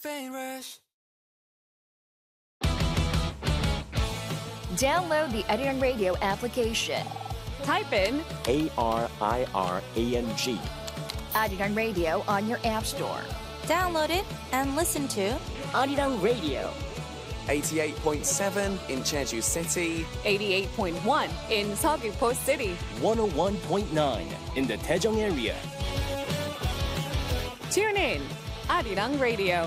Download the Arirang Radio application. Type in ARIRANG. Arirang Radio on your app store. Download it and listen to Arirang Radio. 88.7 in Jeju City, 88.1 in Seogwipo City, 101.9 in the Daejeong area. Tune in, Arirang Radio.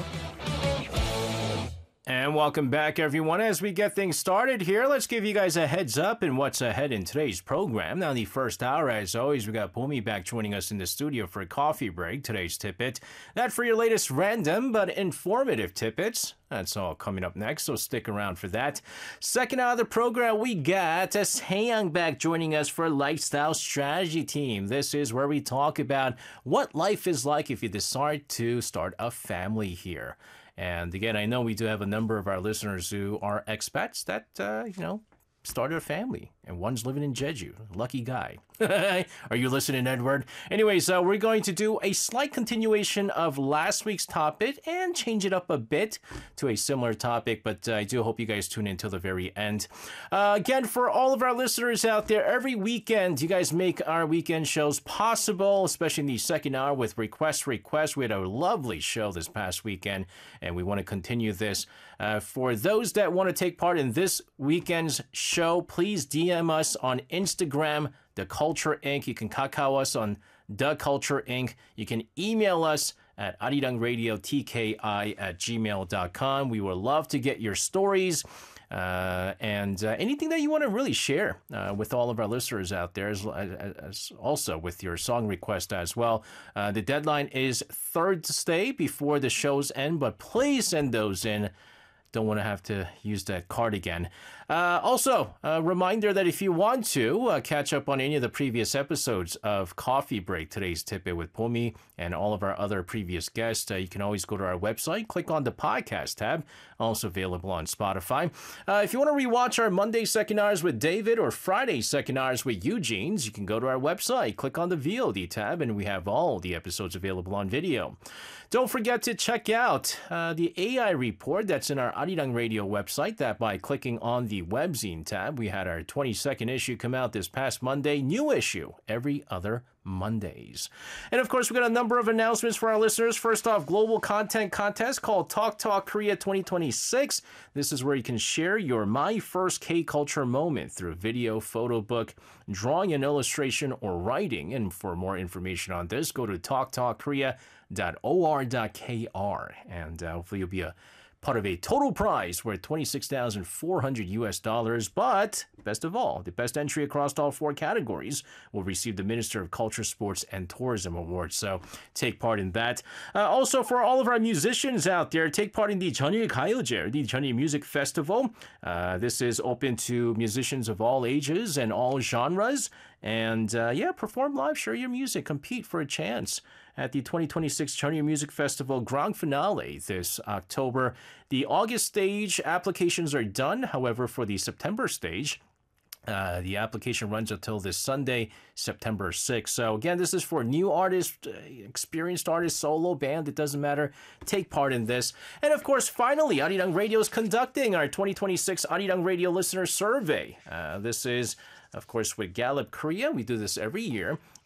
And welcome back, everyone. As we get things started here, let's give you guys a heads up in what's ahead in today's program. Now, in the first hour, as always, we got Bomi back joining us in the studio for a coffee break. Today's tidbit, that for your latest random but informative tidbits. That's all coming up next, so stick around for that. Second hour of the program, we got Taeyang back joining us for Lifestyle Strategy Team. This is where we talk about what life is like if you decide to start a family here. And again, I know we do have a number of our listeners who are expats that, started a family. And one's living in Jeju. Lucky guy. Are you listening, Edward? Anyways, we're going to do a slight continuation of last week's topic and change it up a bit to a similar topic, but I do hope you guys tune in till the very end. Again, for all of our listeners out there, every weekend, you guys make our weekend shows possible, especially in the second hour with Request. We had a lovely show this past weekend, and we want to continue this. For those that want to take part in this weekend's show, please DM us on Instagram, The Culture Inc. You can kakao us on The Culture Inc. You can email us at arirangradiotki@gmail.com. We would love to get your stories and anything that you want to really share with all of our listeners out there, as also with your song request as well. The deadline is Thursday before the shows end, but please send those in. Don't want to have to use that card again. Also, a reminder that if you want to catch up on any of the previous episodes of Coffee Break, today's tidbit with Bomi, and all of our other previous guests, you can always go to our website, click on the podcast tab, also available on Spotify. If you want to rewatch our Monday second hours with David or Friday second hours with Eugene's, you can go to our website, click on the VOD tab, and we have all the episodes available on video. Don't forget to check out the AI report that's in our Arirang Radio website, that by clicking on the webzine tab. We had our 22nd issue come out this past Monday, new issue every other Mondays. And of course, we got a number of announcements for our listeners. First off, global content contest called Talk Talk Korea 2026. This is where you can share your My First K-Culture moment through video, photo book, drawing and illustration, or writing. And for more information on this, go to talktalkkorea.or.kr. And hopefully you'll be a part of a total prize worth $26,400. But best of all, the best entry across all four categories will receive the Minister of Culture, Sports, and Tourism Award. So take part in that. Also, for all of our musicians out there, take part in the Jeonil Gayeoje, the Jeonil Music Festival. This is open to musicians of all ages and all genres. And perform live, share your music, compete for a chance at the 2026 Jeonil Music Festival Grand Finale this October. The August stage applications are done. However, for the September stage, the application runs until this Sunday, September 6th. So again, this is for new artists, experienced artists, solo band, it doesn't matter. Take part in this. And of course, finally, Arirang Radio is conducting our 2026 Arirang Radio Listener Survey. This is, of course, with Gallup Korea. We do this every year.